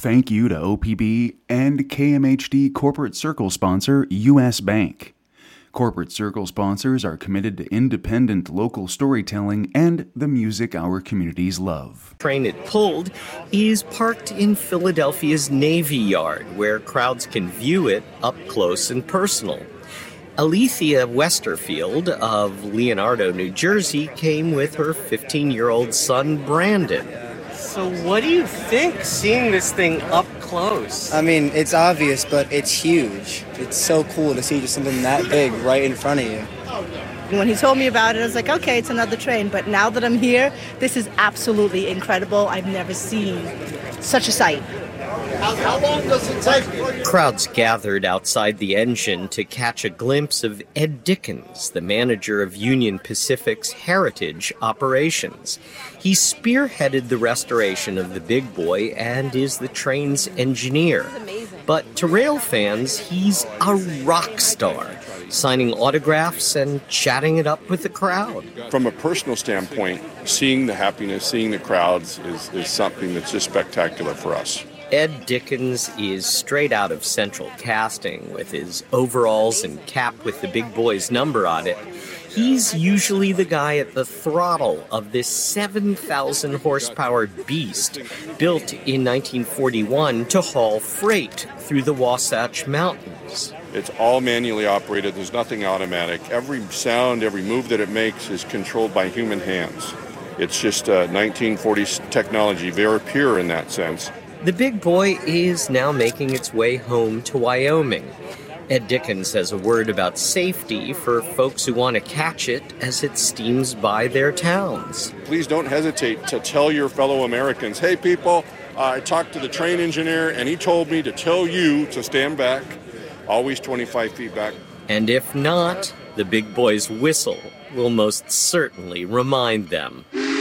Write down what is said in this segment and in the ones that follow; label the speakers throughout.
Speaker 1: thank you to OPB and KMHD Corporate Circle sponsor U.S. Bank. Corporate Circle sponsors are committed to independent local storytelling and the music our communities love.
Speaker 2: The train it pulled is parked in Philadelphia's Navy Yard, where crowds can view it up close and personal. Alethea Westerfield of Leonardo, New Jersey, came with her 15-year-old son, Brandon.
Speaker 3: So what do you think, seeing this thing up close?
Speaker 4: I mean, it's obvious, but it's huge. It's so cool to see just something that big right in front of you.
Speaker 5: When he told me about it, I was like, okay, it's another train. But now that I'm here, this is absolutely incredible. I've never seen such a sight.
Speaker 6: How long does it take?
Speaker 2: Crowds gathered outside the engine to catch a glimpse of Ed Dickens, the manager of Union Pacific's heritage operations. He spearheaded the restoration of the Big Boy and is the train's engineer. But to rail fans, he's a rock star, signing autographs and chatting it up with the crowd.
Speaker 7: From a personal standpoint, seeing the happiness, seeing the crowds is something that's just spectacular for us.
Speaker 2: Ed Dickens is straight out of Central Casting with his overalls and cap with the Big Boy's number on it. He's usually the guy at the throttle of this 7,000 horsepower beast built in 1941 to haul freight through the Wasatch Mountains.
Speaker 7: It's all manually operated. There's nothing automatic. Every sound, every move that it makes is controlled by human hands. It's just 1940s technology, very pure in that sense.
Speaker 2: The Big Boy is now making its way home to Wyoming. Ed Dickens has a word about safety for folks who want to catch it as it steams by their towns.
Speaker 7: Please don't hesitate to tell your fellow Americans, hey people, I talked to the train engineer and he told me to tell you to stand back, always 25 feet back.
Speaker 2: And if not, the Big Boy's whistle will most certainly remind them.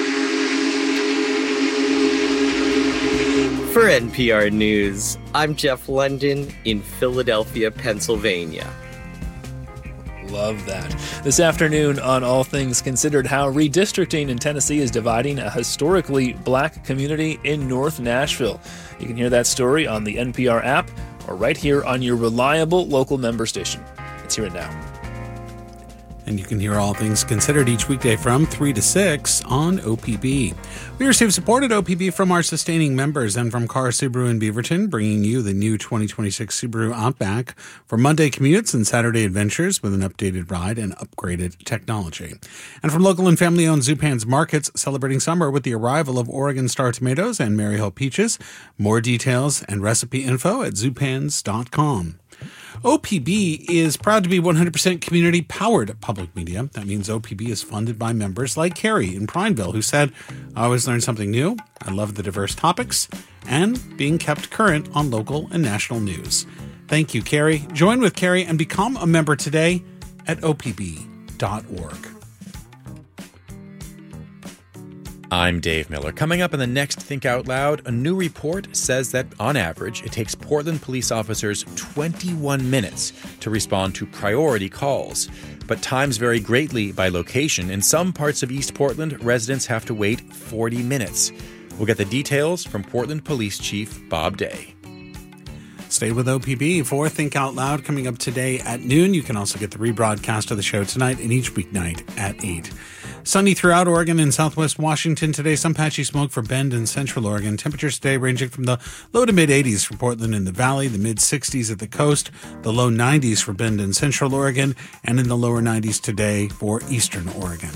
Speaker 2: For NPR News, I'm Jeff London in Philadelphia, Pennsylvania.
Speaker 8: Love that. This afternoon on All Things Considered, how redistricting in Tennessee is dividing a historically black community in North Nashville. You can hear that story on the NPR app or right here on your reliable local member station. Let's hear it now.
Speaker 9: And you can hear All Things Considered each weekday from 3 to 6 on OPB. We receive support at OPB from our sustaining members and from Carr Subaru in Beaverton, bringing you the new 2026 Subaru Outback for Monday commutes and Saturday adventures with an updated ride and upgraded technology. And from local and family-owned Zupan's Markets, celebrating summer with the arrival of Oregon Star tomatoes and Maryhill peaches. More details and recipe info at zupans.com. OPB is proud to be 100% community-powered public media. That means OPB is funded by members like Carrie in Prineville, who said, I always learn something new. I love the diverse topics and being kept current on local and national news. Thank you, Carrie. Join with Carrie and become a member today at opb.org.
Speaker 10: I'm Dave Miller. Coming up in the next Think Out Loud, a new report says that, on average, it takes Portland police officers 21 minutes to respond to priority calls. But times vary greatly by location. In some parts of East Portland, residents have to wait 40 minutes. We'll get the details from Portland Police Chief Bob Day.
Speaker 9: Stay with OPB for Think Out Loud coming up today at noon. You can also get the rebroadcast of the show tonight and each weeknight at 8. Sunny throughout Oregon and southwest Washington today. Some patchy smoke for Bend and central Oregon. Temperatures today ranging from the low to mid-80s for Portland and the Valley, the mid-60s at the coast, the low 90s for Bend and central Oregon, and in the lower 90s today for eastern Oregon.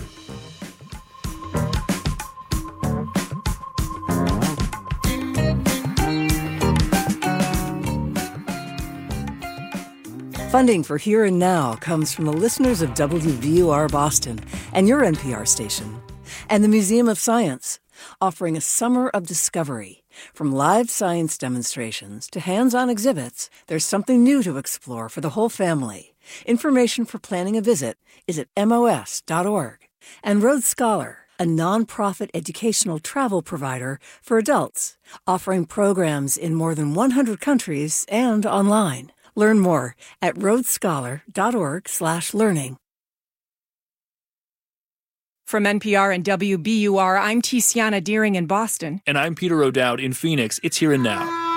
Speaker 11: Funding for Here and Now comes from the listeners of WVUR Boston and your NPR station, and the Museum of Science, offering a summer of discovery. From live science demonstrations to hands-on exhibits, there's something new to explore for the whole family. Information for planning a visit is at mos.org. And Road Scholar, a nonprofit educational travel provider for adults, offering programs in more than 100 countries and online. Learn more at roadscholar.org/learning.
Speaker 12: From NPR and WBUR, I'm Tiziana Deering in Boston.
Speaker 8: And I'm Peter O'Dowd in Phoenix. It's Here and Now.